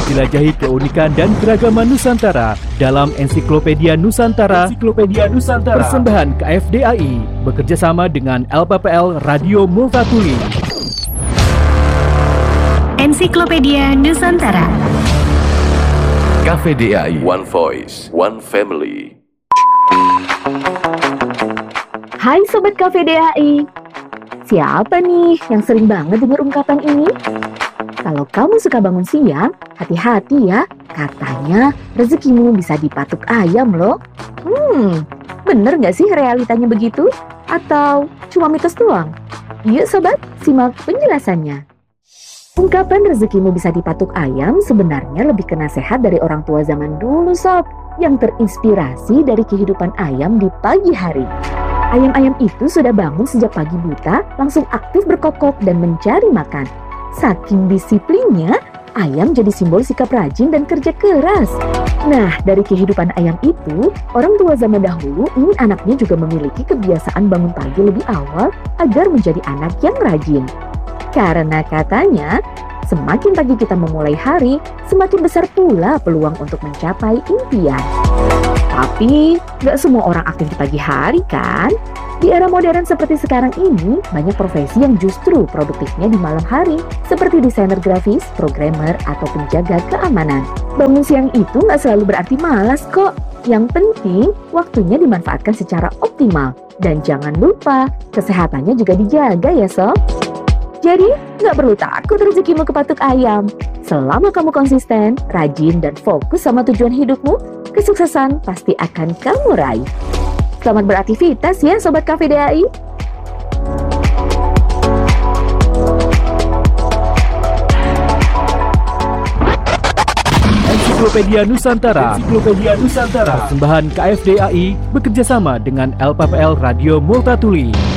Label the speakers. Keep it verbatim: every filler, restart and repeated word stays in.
Speaker 1: jelajahi keunikan dan keragaman Nusantara dalam Ensiklopedia Nusantara, Ensiklopedia Nusantara, persembahan K F D A I bekerjasama dengan L P P L Radio Multatuli.
Speaker 2: Ensiklopedia Nusantara.
Speaker 3: K F D A I, One Voice, One Family.
Speaker 4: Hai Sobat K F D A I, siapa nih yang sering banget dengar ungkapan ini? Kalau kamu suka bangun siang, hati-hati ya, katanya rezekimu bisa dipatuk ayam loh. Hmm, bener nggak sih realitanya begitu? Atau cuma mitos doang? Yuk Sobat, simak penjelasannya. Ungkapan rezekimu bisa dipatuk ayam sebenarnya lebih ke nasihat dari orang tua zaman dulu Sob, yang terinspirasi dari kehidupan ayam di pagi hari. Ayam-ayam itu sudah bangun sejak pagi buta, langsung aktif berkokok dan mencari makan. Saking disiplinnya, ayam jadi simbol sikap rajin dan kerja keras. Nah, dari kehidupan ayam itu, orang tua zaman dahulu ingin anaknya juga memiliki kebiasaan bangun pagi lebih awal agar menjadi anak yang rajin. Karena katanya, semakin pagi kita memulai hari, semakin besar pula peluang untuk mencapai impian. Tapi, gak semua orang aktif di pagi hari kan? Di era modern seperti sekarang ini, banyak profesi yang justru produktifnya di malam hari, seperti desainer grafis, programmer, atau penjaga keamanan. Bangun siang itu gak selalu berarti malas kok. Yang penting, waktunya dimanfaatkan secara optimal. Dan jangan lupa, kesehatannya juga dijaga ya Sob. Jadi, gak perlu takut rezekimu kepatuk ayam. Selama kamu konsisten, rajin, dan fokus sama tujuan hidupmu, kesuksesan pasti akan kamu raih. Selamat beraktivitas ya Sobat K F D A I.
Speaker 1: Ensiklopedia Nusantara, Ensiklopedia Nusantara, persembahan K F D A I bekerjasama dengan L P P L Radio Multatuli.